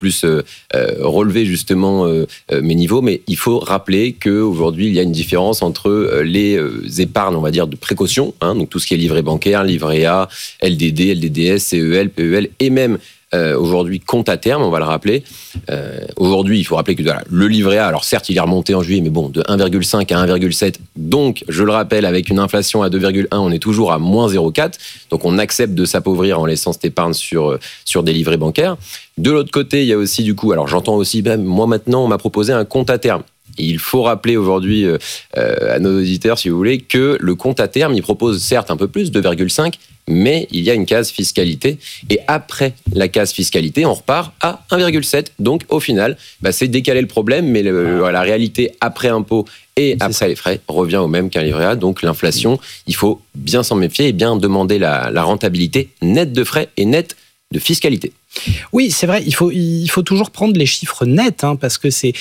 relever justement mes niveaux, mais il faut rappeler qu'aujourd'hui, il y a une différence entre les épargnes, on va dire, de précaution, donc tout ce qui est livret bancaire, livret A, LDD, LDDS, CEL, PEL, et même aujourd'hui compte à terme, on va le rappeler. Aujourd'hui, il faut rappeler que le livret A, alors certes, il est remonté en juillet, mais bon, de 1,5 à 1,7. Donc, je le rappelle, avec une inflation à 2,1, on est toujours à moins 0,4. Donc, on accepte de s'appauvrir en laissant cette épargne sur des livrets bancaires. De l'autre côté, il y a aussi du coup, alors j'entends aussi, moi maintenant, on m'a proposé un compte à terme. Et il faut rappeler aujourd'hui à nos auditeurs, si vous voulez, que le compte à terme, il propose certes un peu plus, 2,5, mais il y a une case fiscalité. Et après la case fiscalité, on repart à 1,7. Donc, au final, c'est décaler le problème, mais la réalité après impôt et après les frais revient au même qu'un livret A. Donc, l'inflation, il faut bien s'en méfier et bien demander la rentabilité nette de frais et nette de fiscalité. Oui, c'est vrai, il faut toujours prendre les chiffres nets, parce que c'est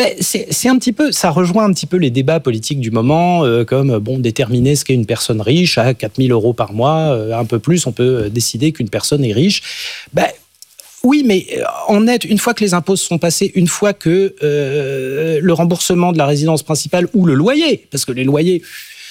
un petit peu, ça rejoint un petit peu les débats politiques du moment, comme déterminer ce qu'est une personne riche à 4 000 € par mois, un peu plus, on peut décider qu'une personne est riche. Oui, mais en net, une fois que les impôts sont passés, une fois que le remboursement de la résidence principale ou le loyer, parce que les loyers,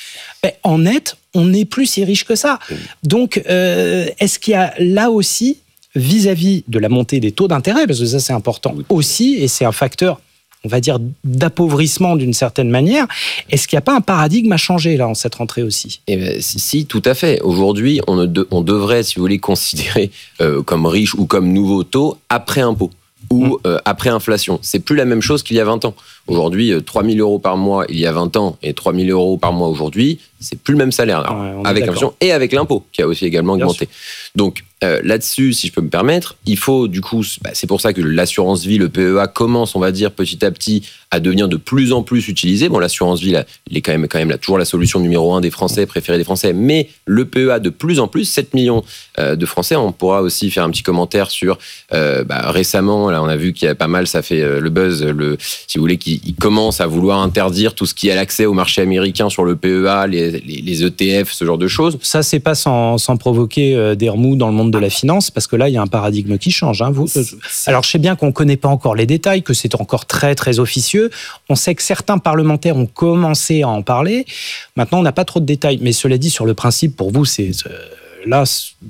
en net, on n'est plus si riche que ça. Donc, est-ce qu'il y a là aussi, vis-à-vis de la montée des taux d'intérêt, parce que ça c'est important aussi, et c'est un facteur, on va dire, d'appauvrissement d'une certaine manière, est-ce qu'il n'y a pas un paradigme à changer là en cette rentrée aussi ? Si, tout à fait. Aujourd'hui, on devrait, si vous voulez, considérer comme riche ou comme nouveau taux après impôt ou après inflation. C'est plus la même chose qu'il y a 20 ans. Aujourd'hui, 3 000 € par mois il y a 20 ans et 3 000 € par mois aujourd'hui, c'est plus le même salaire. Alors, avec l'inflation et avec l'impôt qui a aussi également augmenté. Donc là-dessus, si je peux me permettre, il faut du coup, c'est pour ça que l'assurance vie, le PEA commence, on va dire, petit à petit à devenir de plus en plus utilisé. Bon, l'assurance vie, il est quand même toujours la solution numéro 1 des Français, préférée des Français, mais le PEA de plus en plus, 7 millions de Français. On pourra aussi faire un petit commentaire sur récemment, là on a vu qu'il y a pas mal, ça fait le buzz, si vous voulez, qui commence à vouloir interdire tout ce qui est l'accès au marché américain sur le PEA, les ETF, ce genre de choses. Ça, c'est pas sans provoquer des remous dans le monde de la finance, parce que là, il y a un paradigme qui change. Alors, je sais bien qu'on ne connaît pas encore les détails, que c'est encore très, très officieux. On sait que certains parlementaires ont commencé à en parler. Maintenant, on n'a pas trop de détails. Mais cela dit, sur le principe, pour vous, là,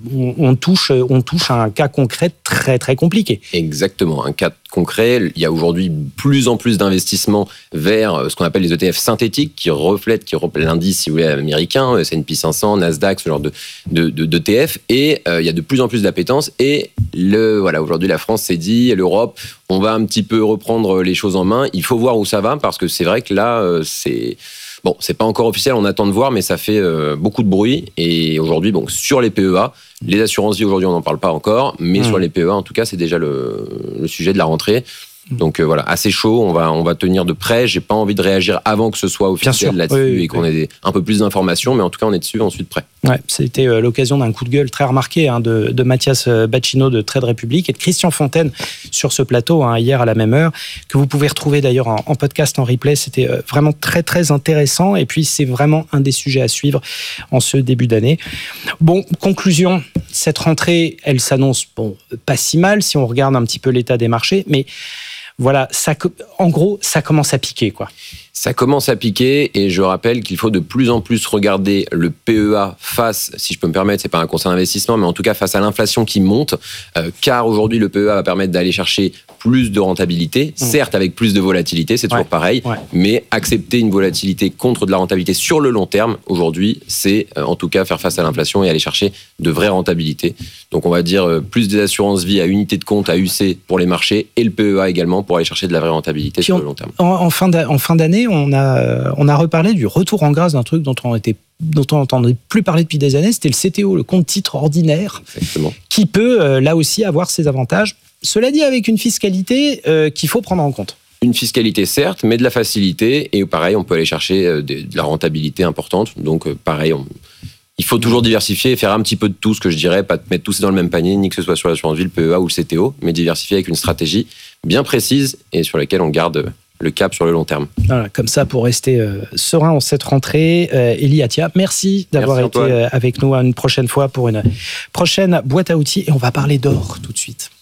on touche à un cas concret très, très compliqué. Exactement, un cas concret. Il y a aujourd'hui plus en plus d'investissements vers ce qu'on appelle les ETF synthétiques qui reflètent l'indice, si vous voulez, américain, S&P 500, Nasdaq, ce genre d'ETF. Et il y a de plus en plus d'appétence. Et aujourd'hui, la France s'est dit, l'Europe, on va un petit peu reprendre les choses en main. Il faut voir où ça va, parce que c'est vrai que là, c'est pas encore officiel, on attend de voir, mais ça fait beaucoup de bruit. Et aujourd'hui, sur les PEA, les assurances vie, aujourd'hui, on n'en parle pas encore, mais sur les PEA, en tout cas, c'est déjà le sujet de la rentrée. Donc assez chaud, on va tenir de près. J'ai pas envie de réagir avant que ce soit officiel là-dessus et qu'on ait un peu plus d'informations, mais en tout cas, on est dessus, on suit de près. Ouais, c'était l'occasion d'un coup de gueule très remarqué de Mathias Bacchino de Trade Republic et de Christian Fontaine sur ce plateau hier à la même heure, que vous pouvez retrouver d'ailleurs en podcast, en replay. C'était vraiment très très intéressant, et puis c'est vraiment un des sujets à suivre en ce début d'année. Bon, conclusion, cette rentrée, elle s'annonce pas si mal si on regarde un petit peu l'état des marchés, mais voilà, en gros, ça commence à piquer, quoi. Ça commence à piquer, et je rappelle qu'il faut de plus en plus regarder le PEA face, si je peux me permettre, c'est pas un conseil d'investissement, mais en tout cas face à l'inflation qui monte, car aujourd'hui le PEA va permettre d'aller chercher plus de rentabilité, certes avec plus de volatilité, c'est toujours pareil, mais accepter une volatilité contre de la rentabilité sur le long terme, aujourd'hui, c'est en tout cas faire face à l'inflation et aller chercher de vraies rentabilités. Donc on va dire plus des assurances vie à unité de compte, à UC pour les marchés, et le PEA également pour aller chercher de la vraie rentabilité sur le long terme. En fin d'année, on a reparlé du retour en grâce d'un truc dont on n'entendait plus parler depuis des années, c'était le CTO, le compte titre ordinaire. Exactement. Qui peut là aussi avoir ses avantages. Cela dit, avec une fiscalité qu'il faut prendre en compte. Une fiscalité, certes, mais de la facilité, et pareil, on peut aller chercher de la rentabilité importante. Donc pareil, il faut toujours diversifier et faire un petit peu de tout, ce que je dirais, pas mettre tout ça dans le même panier, ni que ce soit sur l'assurance vie, le PEA ou le CTO, mais diversifier avec une stratégie bien précise et sur laquelle on garde le cap sur le long terme. Voilà, comme ça, pour rester serein en cette rentrée. Elie Attia, merci d'avoir été avec nous une prochaine fois pour une prochaine boîte à outils. Et on va parler d'or tout de suite.